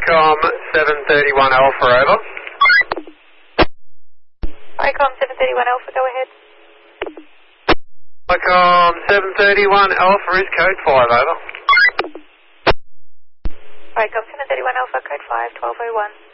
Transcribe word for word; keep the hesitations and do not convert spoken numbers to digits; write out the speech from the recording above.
ICOM seven thirty-one Alpha, over. ICOM seven thirty-one Alpha, go ahead. ICOM seven thirty-one Alpha is code five, over. ICOM seven thirty-one Alpha, code five, twelve oh one.